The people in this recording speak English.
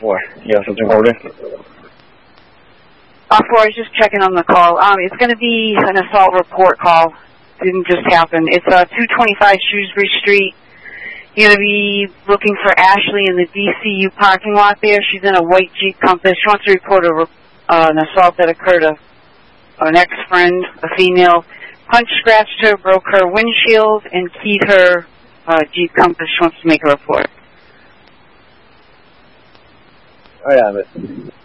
4. You have something holding? 4, I was just checking on the call. It's going to be an assault report call. Didn't just happen. It's 225 Shrewsbury Street. You're going to be looking for Ashley in the DCU parking lot there. She's in a white Jeep Compass. She wants to report an assault that occurred of an ex-friend, a female. Punched, scratched her, broke her windshield, and keyed her Jeep Compass. She wants to make a report. I have it.